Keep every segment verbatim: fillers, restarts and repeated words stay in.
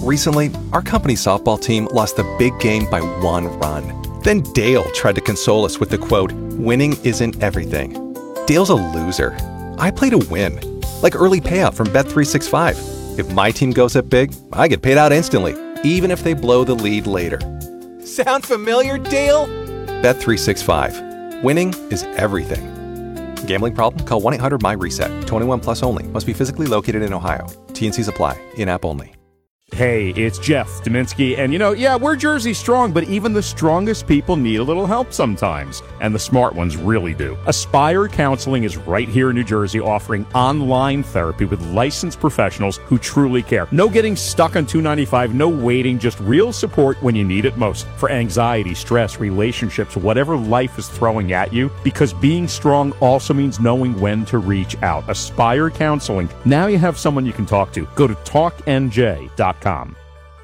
Recently, our company softball team lost the big game by one run. Then Dale tried to console us with the quote, "Winning isn't everything." Dale's a loser. I play to win. Like early payout from Bet three sixty-five. If my team goes up big, I get paid out instantly, even if they blow the lead later. Sound familiar, Dale? Bet three sixty-five. Winning is everything. Gambling problem? Call one eight hundred M Y reset. twenty-one plus only. Must be physically located in Ohio. T N Cs apply. In-app only. Hey, it's Jeff Dominski, and you know, yeah, we're Jersey strong, but even the strongest people need a little help sometimes, and the smart ones really do. Aspire Counseling is right here in New Jersey, offering online therapy with licensed professionals who truly care. No getting stuck on two ninety-five, no waiting, just real support when you need it most. For anxiety, stress, relationships, whatever life is throwing at you, because being strong also means knowing when to reach out. Aspire Counseling. Now you have someone you can talk to. Go to talk N J dot com.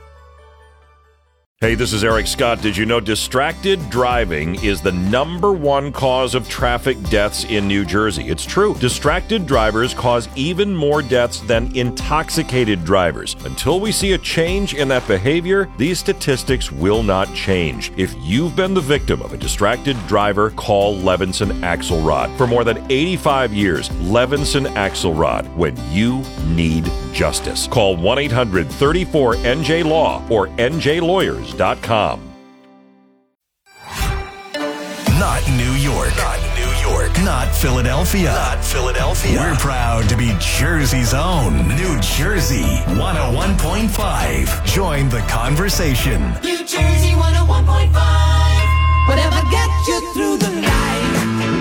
Hey, this is Eric Scott. Did you know distracted driving is the number one cause of traffic deaths in New Jersey? It's true. Distracted drivers cause even more deaths than intoxicated drivers. Until we see a change in that behavior, these statistics will not change. If you've been the victim of a distracted driver, call Levinson Axelrod. For more than eighty-five years, Levinson Axelrod, when you need justice. Call one eight hundred thirty-four N J Law or N J Lawyers dot com. Not New York. Not New York. Not Philadelphia. Not Philadelphia. We're proud to be Jersey's own New Jersey one oh one point five. Join the conversation. New Jersey one oh one point five. Whatever gets you through the night.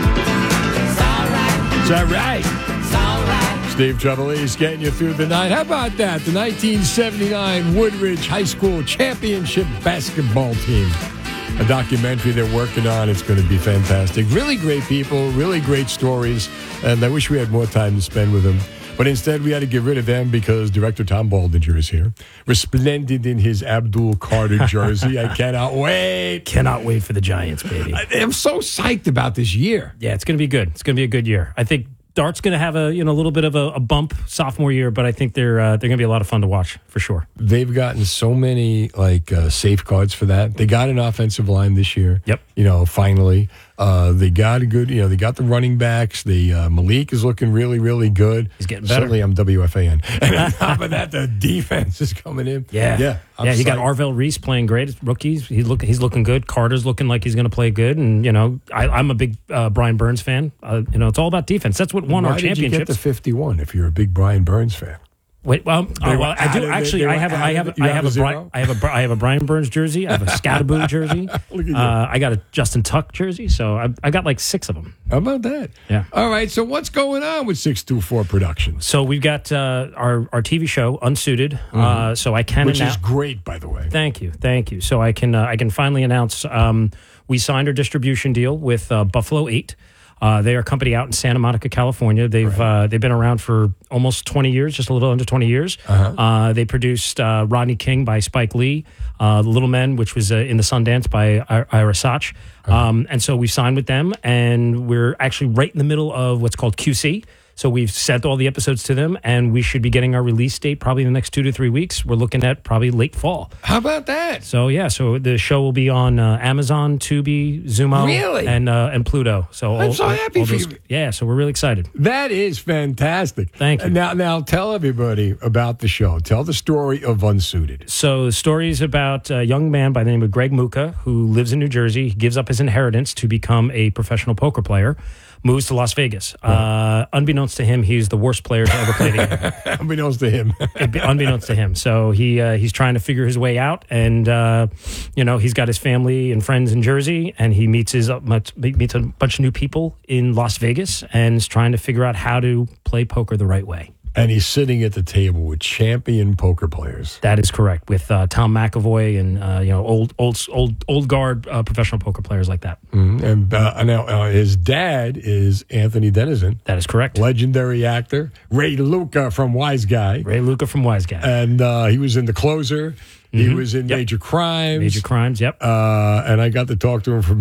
It's all right. Is that right? It's all right. Steve Trevelise getting you through the night. How about that? The nineteen seventy-nine Woodridge High School Championship basketball team. A documentary they're working on. It's going to be fantastic. Really great people, really great stories, and I wish we had more time to spend with them. But instead, we had to get rid of them because director Tom Baldinger is here, resplendent in his Abdul Carter jersey. I cannot wait. Cannot wait for the Giants, baby. I, I'm so psyched about this year. Yeah, it's going to be good. It's going to be a good year. I think Dart's going to have a you know a little bit of a, a bump sophomore year, but I think they're uh, they're going to be a lot of fun to watch for sure. They've gotten so many like uh, safeguards for that. They got an offensive line this year. Yep. You know, finally, uh, they got a good. You know, they got the running backs. The uh, Malik is looking really, really good. He's getting better. Certainly, I'm W F A N. And on top of that, the defense is coming in. Yeah, yeah, I'm yeah. You got psyched. Arvell Reese playing great. Rookies. He's looking. He's looking good. Carter's looking like he's going to play good. And you know, I, I'm a big uh, Brian Burns fan. Uh, you know, it's all about defense. That's what won Why our did you championships. get to fifty-one if you're a big Brian Burns fan? Wait, well, They oh, were well I do added- actually. they were I have, a, I have, added- you I have have a a, Brian, zero? I have a, I have a Brian Burns jersey. I have a Scatterboot jersey. Look at you. Uh, I got a Justin Tuck jersey. So I, I got like six of them. How about that? Yeah. All right. So what's going on with six two four Productions? So we've got uh, our our T V show Unsuited. Uh, so I can Which announce. is great, by the way. Thank you, thank you. So I can uh, I can finally announce um, we signed our distribution deal with uh, Buffalo Eight. Uh, they are a company out in Santa Monica, California. They've Right. uh, they've been around for almost twenty years, just a little under twenty years. Uh-huh. Uh, they produced uh, Rodney King by Spike Lee, uh, The Little Men, which was uh, in the Sundance by I- Ira Sachs. Um, and so we've signed with them, and we're actually right in the middle of what's called Q C. So we've sent all the episodes to them, and we should be getting our release date probably in the next two to three weeks. We're looking at probably late fall. How about that? So yeah, so the show will be on uh, Amazon, Tubi, Zumo, Really? and uh, and Pluto. So I'm all- so all- happy all for those- you. Yeah, so we're really excited. That is fantastic. Thank you. And Now, now tell everybody about the show. Tell the story of Unsuited. So the story is about a young man by the name of Greg Muka who lives in New Jersey. He gives up his inheritance to become a professional poker player. Moves to Las Vegas. Uh, unbeknownst to him, he's the worst player to ever play the game. Unbeknownst to him. Unbeknownst to him. So he uh, he's trying to figure his way out, and uh, you know he's got his family and friends in Jersey, and he meets his uh, meets a bunch of new people in Las Vegas, and is trying to figure out how to play poker the right way. And he's sitting at the table with champion poker players. That is correct, with uh, Tom McAvoy and uh, you know old old old old guard uh, professional poker players like that. Mm-hmm. And uh, now uh, his dad is Anthony Denizen. That is correct. Legendary actor. Ray Luca from Wise Guy. Ray Luca from Wise Guy. And uh, he was in The Closer. He Mhm. was in Yep. Major Crimes. Major Crimes, yep. Uh, and I got to talk to him from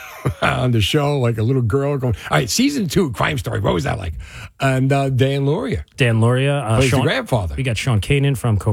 on the show, like a little girl going, all right, season two, Crime Story. What was that like? And uh, Dan Lauria. Dan Lauria. Uh, Plays the Sean, grandfather. We got Sean Kanan from Cobra